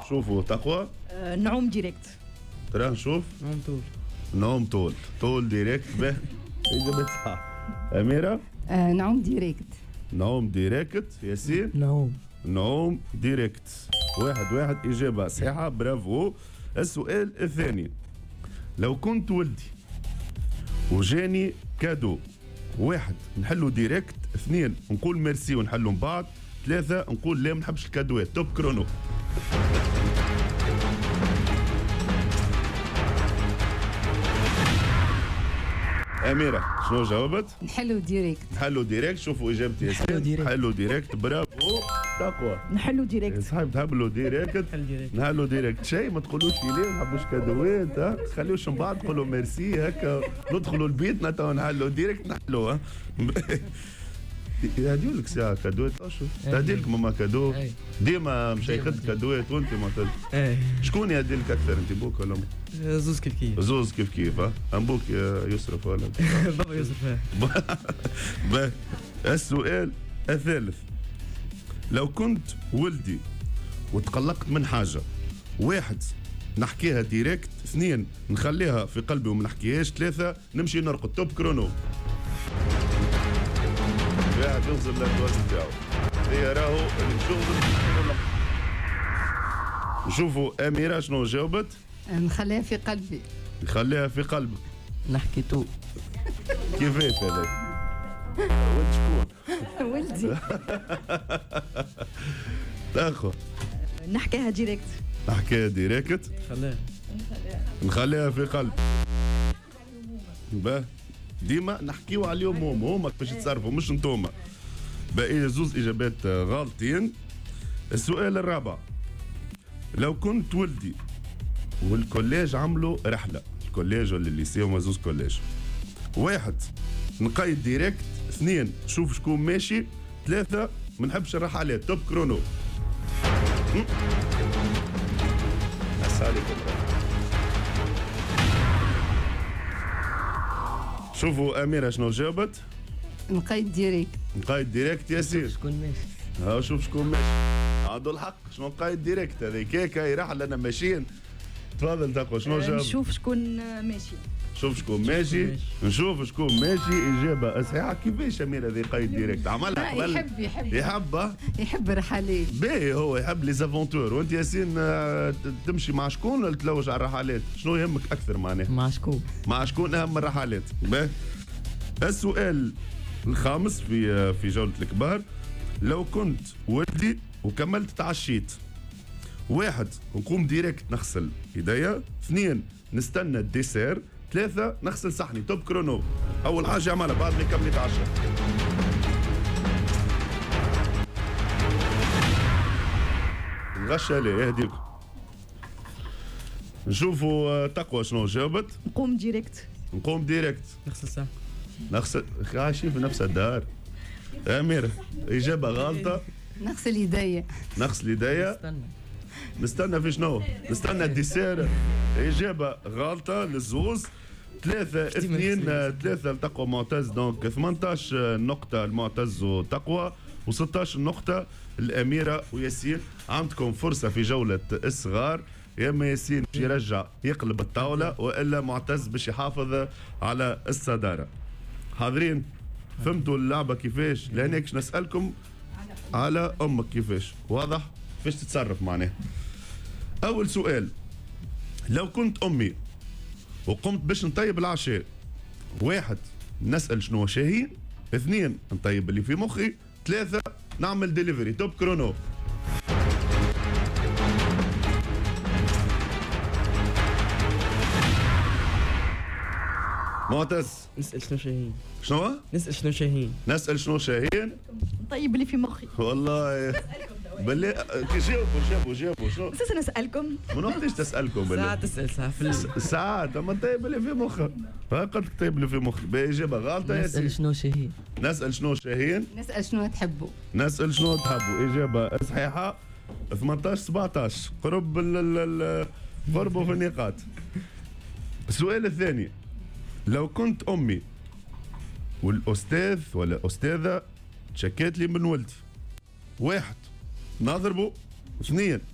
شوفوا تقوى. نعوم ديريكت. ترى نشوف. نوم طول. نوم طول ديريكت. به إجابة صح. أميرة. نعوم ديريكت. نوم ديريكت. ياسين. نوم ديريكت. 1-1 إجابة صحيحة، برافو. السؤال الثاني، لو كنت ولدي وجاني كادو، 1 نحلو ديريكت، 2 نقول ميرسي ونحلو من بعد، 3 نقول لا ما نحبش الكادوات. توب كرونو. أميرة شنو جاوبت؟ نحلو ديريكت. نحلو ديريكت. شوفوا إجابتي ياسين. نحلو ديريكت. برافو. تقوى. نحلو ديريكت. صاحب تحبلو ديريكت. نحلو ديريكت. شيء ما تقولوش ليه ما نحبوش كادوات، ها تخليوش من بعد تقولوا ميرسي هكا ندخلوا لبيتنا تو نحلو ديريكت نحلوها. يهديو لك ساعة كادوات. شوف تهدي لك ماما كادو ديما مش ياخذ كادوات وانت ما شكون يهدي لك اكثر، انت بوك ولا امك؟ زوز كيف كيف. زوز كيف كيف. ها ابوك يصرف ولا بابا يصرف. السؤال الثالث، لو كنت ولدي وتقلقت من حاجة، 1 نحكيها ديريكت، 2 نخليها في قلبي وما نحكيهاش، 3 نمشي نرقد. توب كرونو. واحد يغزل الجواز نتاعو. هي راهو اللي شغل. نشوفوا أميرة شنو جاوبت؟ نخليها في قلبي. نخليها في قلبك. نحكي تو. كيفاش هذاك؟ ولد شكون؟ ولدي. تاخذ. نحكيها ديريكت. نحكيها ديريكت. نخليها في قلب. باه ديما نحكيو عليهم هما باش يتصرفوا مش نتوما. باقي زوز اجابات غالطين. السؤال الرابع، لو كنت ولدي والكوليج عملوا رحله، الكوليج ولا الليسي هما زوز كوليج، 1 نقيد ديريكت، 2 شوف شكون ماشي، 3 ما نحبش الرحلات. توب كرونو. عليكم. شوفوا أميرة شنو جاوبت؟ نقيد ديريكت. نقيد ديريكت. ياسين شكون ماشي؟ ها شوف شكون ماشي. عنده الحق. شنو نقيد ديريكت هذيك هاي رحلة أنا ماشيين. تفضل تقوى شنو جاوبت؟ نشوف شكون ماشي. شوف شكون ماشي. نشوف شكون ماشي. إجابة صحيحة. كيفاش أميرة ذي قيد ديريكت؟ عملها قبل. يحب الرحلات. باهي هو يحب لي زافونتور. وأنت ياسين تمشي مع شكون ولا تلوج على الرحلات؟ شنو يهمك أكثر معناها؟ مع شكون أهم الرحلات؟ باهي. السؤال الخامس في جولة الكبار، لو كنت ولدي وكملت تعشيت، 1 نقوم ديريكت نغسل يديا، 2 نستنى الديسير، 3 نغسل صحني. توب كرونو. أول حاجة عملها بعد ما يكمل يتعشى. نغش عليه يهديكم. نشوفوا تقوى شنو جاوبت. نقوم ديريكت. نقوم ديريكت. نغسل ساعة. نغسل عايشين في نفس الدار. أميرة إجابة غلطة. نغسل يديا. نغسل يديا. نستنى في شنو؟ نستنى الديسير. إجابة غلطة للزوز. 3-2 لتقوى معتز. دونك 18 نقطة المعتز وتقوى و16 نقطة الأميرة وياسين. عندكم فرصة في جولة الصغار، يا اما ياسين باش يرجع يقلب الطاولة والا معتز باش يحافظ على الصدارة. حاضرين؟ فهمتوا اللعبة كيفاش؟ لأنك نسألكم على أمك كيفاش، واضح؟ كيفاش تتصرف معناه. أول سؤال، لو كنت أمي وقمت باش نطيب العشاء، 1 نسأل شنو شاهين، 2 نطيب اللي في مخي، 3 نعمل ديليفري. توب كرونو. معتز. نسأل شنو شاهين. شنو؟ نسأل شنو شاهين. نسأل شنو شاهين؟ نطيب اللي في مخي. والله بالله جاوبوا شنو؟ بس نسألكم. من وقتاش تسألكم بالله؟ ساعة تسأل ساعة ساعات. اما طيب اللي في مخك. قلت طيب اللي في مخك. بإجابة غلطة. نسأل شنو شاهين. نسأل شنو شاهين. نسأل شنو تحبوا. نسأل شنو تحبوا. إجابة صحيحة. 18-17 قربوا في النقاط. السؤال الثاني، لو كنت أمي والأستاذ ولا أستاذة شكيت لي من ولدي، 1 نضربه، 2